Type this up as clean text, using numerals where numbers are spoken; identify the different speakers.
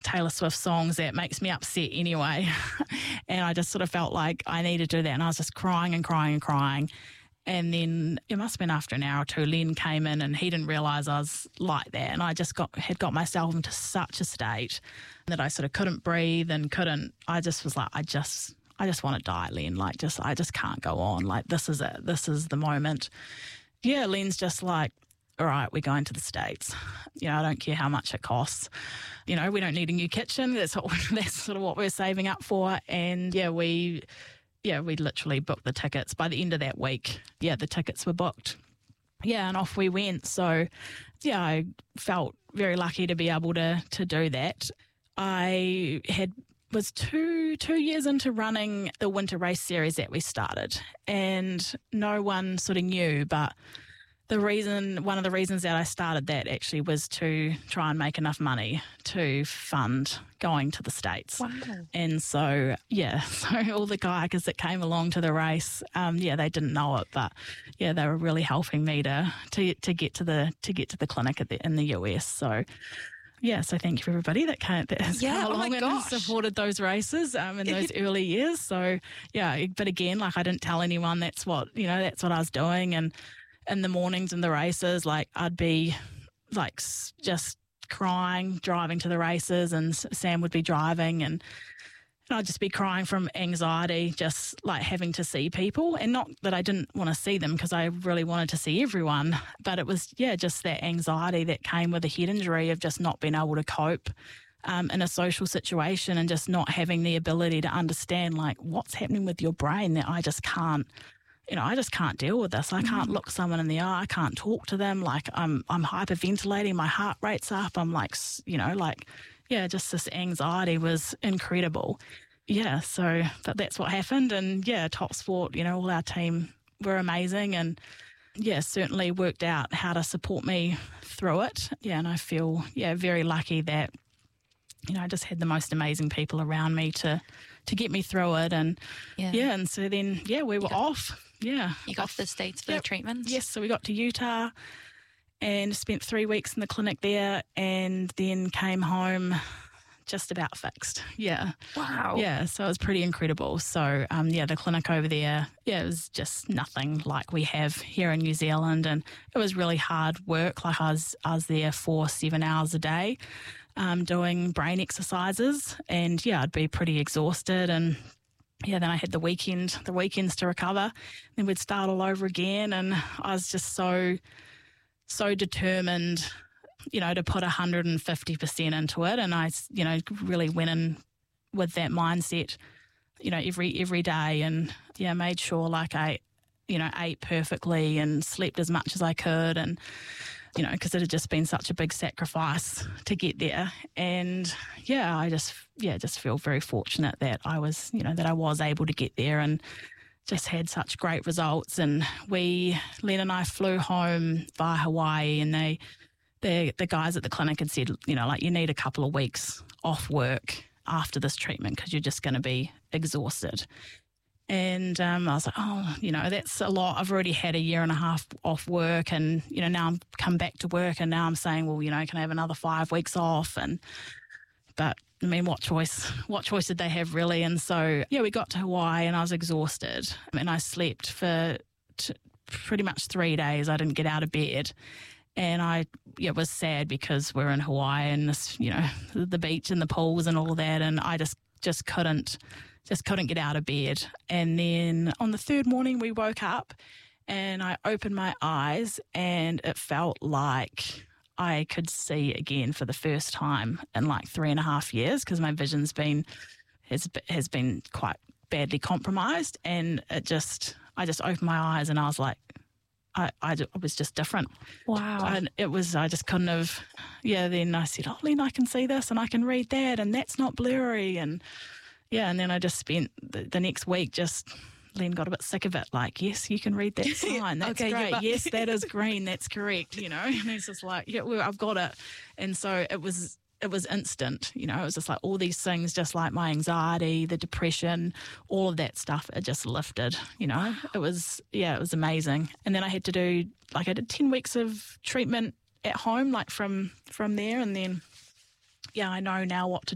Speaker 1: Taylor Swift songs that makes me upset anyway. And I just sort of felt like I needed to do that. And I was just crying and crying and crying. And then it must have been after an hour or two, Len came in and he didn't realise I was like that. And I just had got myself into such a state that I sort of couldn't breathe and I just was like, I just want to die, Len. Like, I just can't go on. Like, this is it. This is the moment. Yeah, Len's just like, all right, we're going to the States. I don't care how much it costs. We don't need a new kitchen. That's sort of what we're saving up for. And we literally booked the tickets. By the end of that week, the tickets were booked. Yeah, and off we went. So, I felt very lucky to be able to do that. I was two years into running the winter race series that we started, and no one sort of knew, but one of the reasons that I started that actually was to try and make enough money to fund going to the States.
Speaker 2: Wow.
Speaker 1: And so all the kayakers that came along to the race, they didn't know it, but they were really helping me to get to the clinic in the US. So so thank you for everybody that has come along and supported those races in those early years. So but again, like, I didn't tell anyone that's what I was doing. And in the mornings in the races, like, I'd be like just crying, driving to the races, and Sam would be driving, and I'd just be crying from anxiety, just like having to see people. And not that I didn't want to see them, because I really wanted to see everyone, but it was, just that anxiety that came with a head injury of just not being able to cope in a social situation, and just not having the ability to understand, like, what's happening with your brain, that I just can't deal with this. I can't look someone in the eye. I can't talk to them. Like, I'm hyperventilating. My heart rate's up. I'm like, just this anxiety was incredible. But that's what happened. And Top Sport, all our team were amazing, and certainly worked out how to support me through it. And I feel, very lucky that, I just had the most amazing people around me to get me through it. And and so then, we were off. Yeah.
Speaker 2: You got to the States for the treatments?
Speaker 1: Yes, so we got to Utah and spent 3 weeks in the clinic there, and then came home just about fixed. Yeah.
Speaker 2: Wow.
Speaker 1: Yeah, so it was pretty incredible. So, the clinic over there, it was just nothing like we have here in New Zealand, and it was really hard work. Like, I was there for 7 hours a day doing brain exercises, and I'd be pretty exhausted, and then I had the weekends to recover. Then we'd start all over again, and I was just so determined, to put 150% into it. And I, really went in with that mindset, every day, and made sure, like, I, ate perfectly and slept as much as I could, and because it had just been such a big sacrifice to get there. And I just feel very fortunate that I was, that I was able to get there, and just had such great results. And Len and I flew home via Hawaii, and the guys at the clinic had said, like, you need a couple of weeks off work after this treatment, because you're just going to be exhausted. And I was like, that's a lot. I've already had 1.5 years off work, and, now I'm come back to work, and now I'm saying, well, can I have another 5 weeks off? But I mean, what choice did they have, really? And so, we got to Hawaii, and I was exhausted, and I slept for pretty much 3 days. I didn't get out of bed. And it was sad, because we're in Hawaii, and this, the beach and the pools and all that, and I just couldn't get out of bed. And then on the third morning, we woke up, and I opened my eyes, and it felt like I could see again for the first time in like 3.5 years, because my vision's has been quite badly compromised. And I just opened my eyes, and I was like, I was just different.
Speaker 2: Wow.
Speaker 1: And I just couldn't have, then I said, Len, I can see this, and I can read that, and that's not blurry. And and then I just spent the next week Len got a bit sick of it. Like, yes, you can read that sign. That's
Speaker 2: okay,
Speaker 1: great. Yes, that is green. That's correct. And he's just like, I've got it. And so it was instant. It was just like all these things, just like my anxiety, the depression, all of that stuff, it just lifted. It was amazing. And then I had to do, I did 10 weeks of treatment at home, like from there. And then, I know now what to